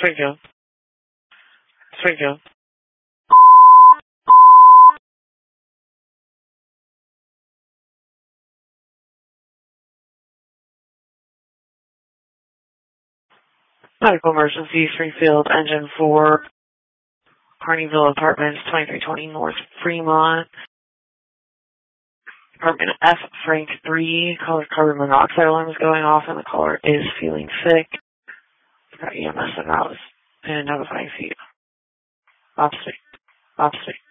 Springfield. Springfield. Medical emergency, Springfield, engine 4, Carneyville Apartments, 2320 North Fremont. Apartment F, Frank 3, caller carbon monoxide alarm is going off and the caller is feeling sick. Got EMS and I was notifying CU. Obstacle.